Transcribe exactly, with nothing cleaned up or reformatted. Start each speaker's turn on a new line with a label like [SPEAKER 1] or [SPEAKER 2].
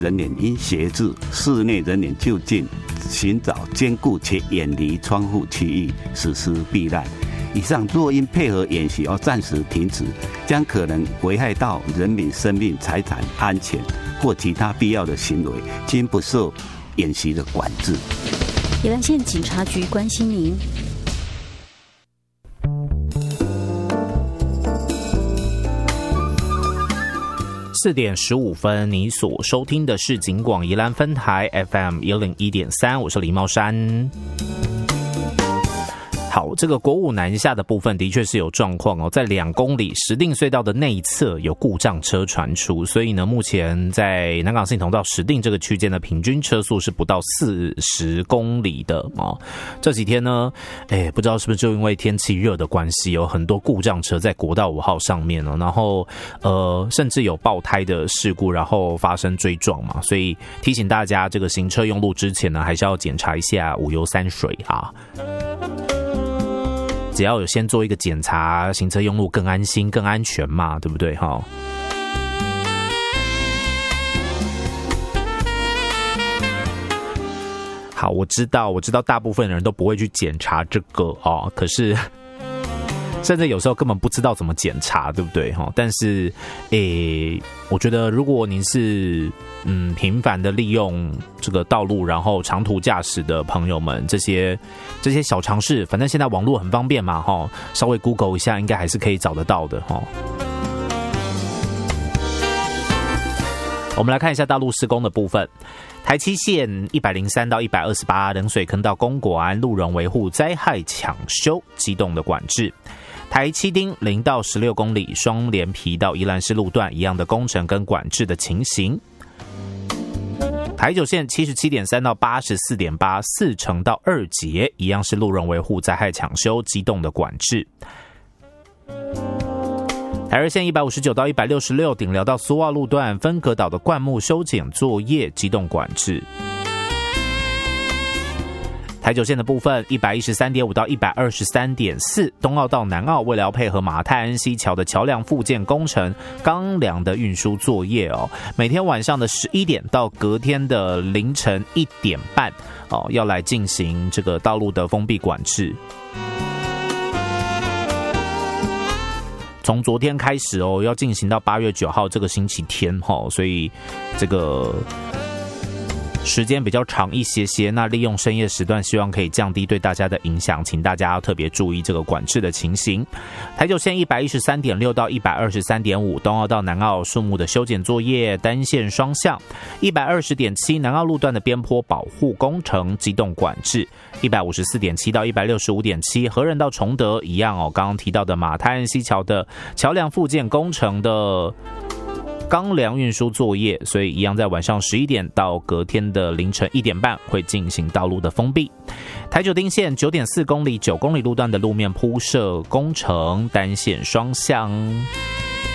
[SPEAKER 1] 人员应协助室内人员就近寻找坚固且远离窗户区域实施避难。以上若因配合演习而暂时停止，将可能危害到人民生命财产安全或其他必要的行为，均不受演习的管制。
[SPEAKER 2] 宜兰县警察局关心您。
[SPEAKER 3] 四点十五分，你所收听的是警广宜兰分台 F M 一零一点三，我是李茂山。好，这个国五南下的部分的确是有状况哦，在两公里石碇隧道的内侧有故障车传出，所以呢，目前在南港信同到石碇这个区间的平均车速是不到四十公里的哦。这几天呢，哎，不知道是不是就因为天气热的关系，有很多故障车在国道五号上面哦，然后呃，甚至有爆胎的事故，然后发生追撞嘛，所以提醒大家，这个行车用路之前呢，还是要检查一下五油三水啊。只要有先做一个检查，行车用路更安心、更安全嘛，对不对？哈。好，我知道，我知道，大部分人都不会去检查这个哦，可是。甚至有时候根本不知道怎么检查，对不对？但是，诶，我觉得如果您是嗯频繁的利用这个道路，然后长途驾驶的朋友们，这些这些小常识，反正现在网络很方便嘛，哈，稍微 Google 一下，应该还是可以找得到的，哈。我们来看一下道路施工的部分。台七线一百零三到一百二十八冷水坑到公馆路人维护灾害抢修机动的管制。台七丁零到十六公里双连皮到宜兰市路段一样的工程跟管制的情形。台九线七十七点三到八十四点八四成到二节一样是路人维护灾害抢修机动的管制。台二线一百五十九到一百六十六顶寮到苏澳路段分隔岛的灌木修剪作业机动管制。台九线的部分 一百一十三点五到一百二十三点四东澳到南澳为了要配合马太安溪桥的桥梁复建工程钢梁的运输作业哦，每天晚上的十一点到隔天的凌晨一点半哦，要来进行这个道路的封闭管制。从昨天开始哦，要进行到八月九号这个星期天哦，所以这个时间比较长一些些，那利用深夜时段，希望可以降低对大家的影响，请大家要特别注意这个管制的情形。台九线一百一十三点六到一百二十三点五东澳到南澳树木的修剪作业单线双向，一百二十点七南澳路段的边坡保护工程机动管制，一百五十四点七到一百六十五点七和仁到崇德一样哦，刚刚提到的马太安溪桥的桥梁复建工程的钢梁运输作业，所以一样在晚上十一点到隔天的凌晨一点半会进行道路的封闭。台九丁线九点四公里九公里路段的路面铺设工程单线双向。